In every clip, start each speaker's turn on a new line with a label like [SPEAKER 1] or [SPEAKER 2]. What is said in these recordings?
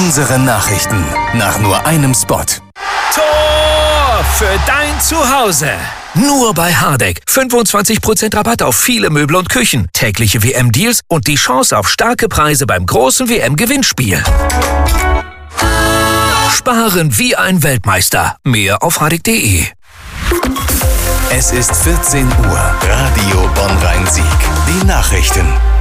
[SPEAKER 1] Unsere Nachrichten nach nur einem Spot.
[SPEAKER 2] Tor für dein Zuhause. Nur bei Hardegg. 25% Rabatt auf viele Möbel und Küchen. Tägliche WM-Deals und die Chance auf starke Preise beim großen WM-Gewinnspiel. Sparen wie ein Weltmeister. Mehr auf hardegg.de.
[SPEAKER 1] Es ist 14 Uhr. Radio Bonn-Rhein-Sieg. Die Nachrichten.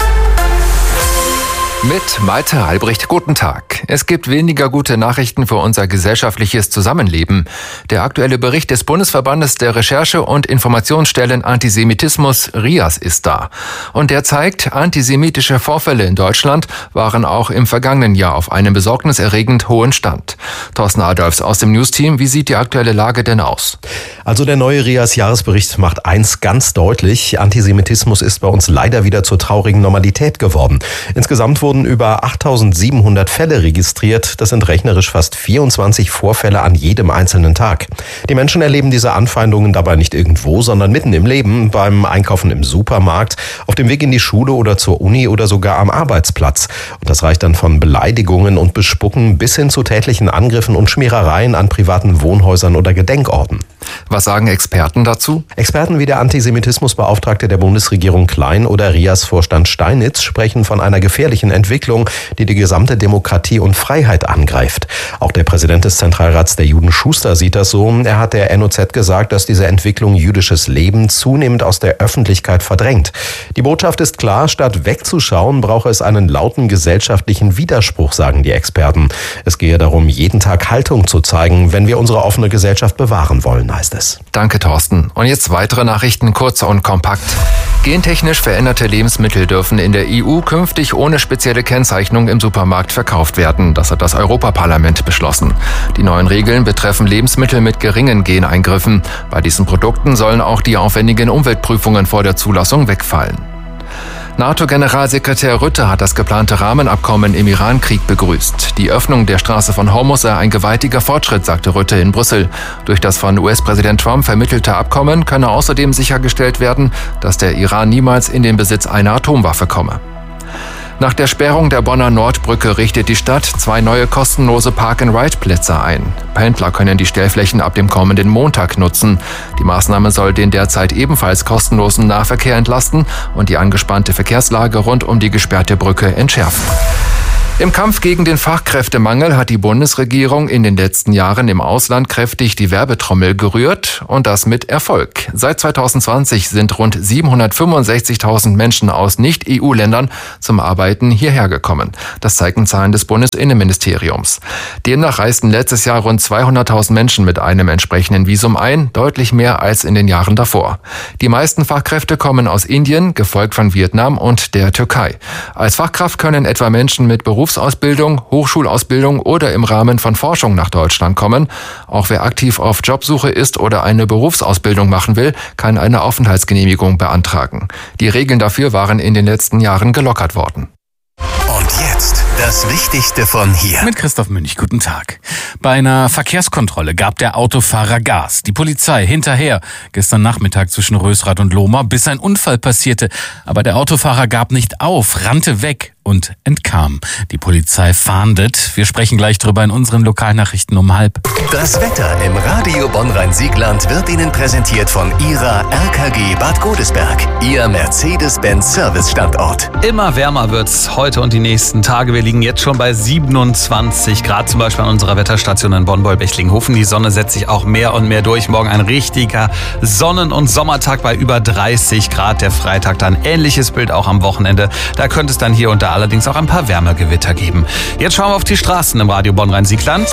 [SPEAKER 3] Mit Malte Albrecht, guten Tag. Es gibt weniger gute Nachrichten für unser gesellschaftliches Zusammenleben. Der aktuelle Bericht des Bundesverbandes der Recherche- und Informationsstellen Antisemitismus, RIAS, ist da. Und der zeigt, antisemitische Vorfälle in Deutschland waren auch im vergangenen Jahr auf einem besorgniserregend hohen Stand. Thorsten Adolfs aus dem News-Team, wie sieht die aktuelle Lage denn aus?
[SPEAKER 4] Also der neue RIAS-Jahresbericht macht eins ganz deutlich: Antisemitismus ist bei uns leider wieder zur traurigen Normalität geworden. Insgesamt wurden über 8.700 Fälle registriert. Das sind rechnerisch fast 24 Vorfälle an jedem einzelnen Tag. Die Menschen erleben diese Anfeindungen dabei nicht irgendwo, sondern mitten im Leben, beim Einkaufen im Supermarkt, auf dem Weg in die Schule oder zur Uni oder sogar am Arbeitsplatz. Und das reicht dann von Beleidigungen und Bespucken bis hin zu tätlichen Angriffen und Schmierereien an privaten Wohnhäusern oder Gedenkorten.
[SPEAKER 3] Was sagen Experten dazu?
[SPEAKER 4] Experten wie der Antisemitismusbeauftragte der Bundesregierung Klein oder RIAS-Vorstand Steinitz sprechen von einer gefährlichen Entwicklung, die die gesamte Demokratie und Freiheit angreift. Auch der Präsident des Zentralrats der Juden, Schuster, sieht das so. Er hat der NOZ gesagt, dass diese Entwicklung jüdisches Leben zunehmend aus der Öffentlichkeit verdrängt. Die Botschaft ist klar: Statt wegzuschauen, brauche es einen lauten gesellschaftlichen Widerspruch, sagen die Experten. Es gehe darum, jeden Tag Haltung zu zeigen, wenn wir unsere offene Gesellschaft bewahren wollen, heißt es.
[SPEAKER 3] Danke, Thorsten. Und jetzt weitere Nachrichten, kurz und kompakt. Gentechnisch veränderte Lebensmittel dürfen in der EU künftig ohne spezielle Kennzeichnung im Supermarkt verkauft werden. Das hat das Europaparlament beschlossen. Die neuen Regeln betreffen Lebensmittel mit geringen Geneingriffen. Bei diesen Produkten sollen auch die aufwendigen Umweltprüfungen vor der Zulassung wegfallen. NATO-Generalsekretär Rutte hat das geplante Rahmenabkommen im Iran-Krieg begrüßt. Die Öffnung der Straße von Hormuz sei ein gewaltiger Fortschritt, sagte Rutte in Brüssel. Durch das von US-Präsident Trump vermittelte Abkommen könne außerdem sichergestellt werden, dass der Iran niemals in den Besitz einer Atomwaffe komme. Nach der Sperrung der Bonner Nordbrücke richtet die Stadt 2 neue kostenlose Park-and-Ride-Plätze ein. Pendler können die Stellflächen ab dem kommenden Montag nutzen. Die Maßnahme soll den derzeit ebenfalls kostenlosen Nahverkehr entlasten und die angespannte Verkehrslage rund um die gesperrte Brücke entschärfen. Im Kampf gegen den Fachkräftemangel hat die Bundesregierung in den letzten Jahren im Ausland kräftig die Werbetrommel gerührt, und das mit Erfolg. Seit 2020 sind rund 765.000 Menschen aus Nicht-EU-Ländern zum Arbeiten hierher gekommen. Das zeigen Zahlen des Bundesinnenministeriums. Demnach reisten letztes Jahr rund 200.000 Menschen mit einem entsprechenden Visum ein, deutlich mehr als in den Jahren davor. Die meisten Fachkräfte kommen aus Indien, gefolgt von Vietnam und der Türkei. Als Fachkraft können etwa Menschen mit Berufsausbildung, Hochschulausbildung oder im Rahmen von Forschung nach Deutschland kommen. Auch wer aktiv auf Jobsuche ist oder eine Berufsausbildung machen will, kann eine Aufenthaltsgenehmigung beantragen. Die Regeln dafür waren in den letzten Jahren gelockert worden.
[SPEAKER 1] Und jetzt das Wichtigste von hier.
[SPEAKER 5] Mit Christoph Münch, guten Tag. Bei einer Verkehrskontrolle gab der Autofahrer Gas. Die Polizei hinterher. Gestern Nachmittag zwischen Rösrath und Lohmar, bis ein Unfall passierte. Aber der Autofahrer gab nicht auf, rannte weg und entkam. Die Polizei fahndet. Wir sprechen gleich drüber in unseren Lokalnachrichten um 12:30.
[SPEAKER 1] Das Wetter im Radio Bonn-Rhein-Siegland wird Ihnen präsentiert von Ihrer RKG Bad Godesberg, Ihr Mercedes-Benz-Service-Standort.
[SPEAKER 6] Immer wärmer wird's heute und die nächsten Tage. Wir liegen jetzt schon bei 27 Grad, zum Beispiel an unserer Wetterstation in Bonn-Beulbechlinghofen. Die Sonne setzt sich auch mehr und mehr durch. Morgen ein richtiger Sonnen- und Sommertag bei über 30 Grad. Der Freitag dann ähnliches Bild auch am Wochenende. Da könnte es dann hier und da allerdings auch ein paar Wärmegewitter geben. Jetzt schauen wir auf die Straßen im Radio Bonn-Rhein-Siegland.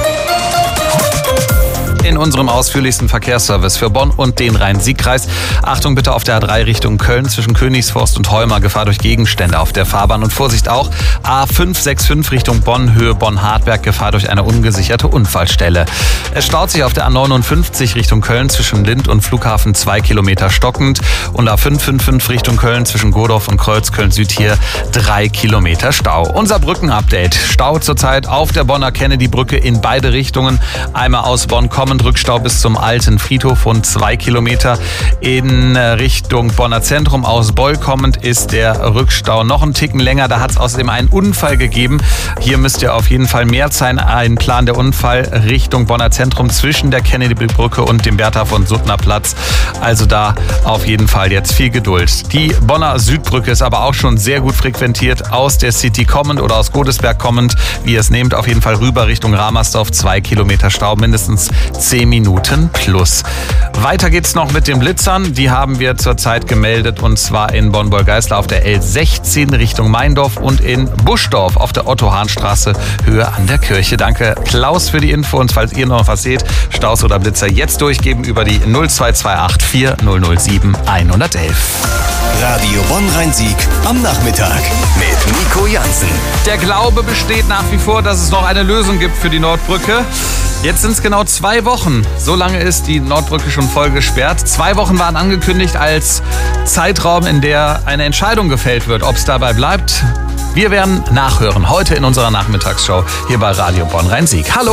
[SPEAKER 6] In unserem ausführlichsten Verkehrsservice für Bonn und den Rhein-Sieg-Kreis. Achtung bitte auf der A3 Richtung Köln zwischen Königsforst und Heumar. Gefahr durch Gegenstände auf der Fahrbahn. Und Vorsicht auch A565 Richtung Bonn, Höhe Bonn-Hartberg. Gefahr durch eine ungesicherte Unfallstelle. Es staut sich auf der A59 Richtung Köln zwischen Lind und Flughafen 2 Kilometer stockend. Und A555 Richtung Köln zwischen Godorf und Kreuzköln Süd hier 3 Kilometer Stau. Unser Brückenupdate. Stau zurzeit auf der Bonner Kennedy-Brücke in beide Richtungen. Einmal aus Bonn kommend und Rückstau bis zum alten Friedhof rund 2 Kilometer. In Richtung Bonner Zentrum aus Beul kommend ist der Rückstau noch einen Ticken länger. Da hat es außerdem einen Unfall gegeben. Hier müsst ihr auf jeden Fall mehr sein. Ein Plan der Unfall Richtung Bonner Zentrum zwischen der Kennedy-Brücke und dem Bertha von Suttner Platz. Also da auf jeden Fall jetzt viel Geduld. Die Bonner Südbrücke ist aber auch schon sehr gut frequentiert aus der City kommend oder aus Godesberg kommend. Wie ihr es nehmt, auf jeden Fall rüber Richtung Ramersdorf. 2 Kilometer Stau, mindestens 10 Minuten plus. Weiter geht's noch mit den Blitzern. Die haben wir zurzeit gemeldet und zwar in Bonn-Beul-Geislar auf der L16 Richtung Meindorf und in Buschdorf auf der Otto-Hahn-Straße Höhe an der Kirche. Danke Klaus für die Info und falls ihr noch was seht, Staus oder Blitzer jetzt durchgeben über die 0228 4007 111.
[SPEAKER 1] Radio Bonn-Rhein-Sieg am Nachmittag mit Nico Jansen.
[SPEAKER 6] Der Glaube besteht nach wie vor, dass es noch eine Lösung gibt für die Nordbrücke. Jetzt sind es genau 2 Wochen. So lange ist die Nordbrücke schon voll gesperrt. 2 Wochen waren angekündigt als Zeitraum, in der eine Entscheidung gefällt wird, ob es dabei bleibt. Wir werden nachhören heute in unserer Nachmittagsshow hier bei Radio Bonn-Rhein-Sieg. Hallo!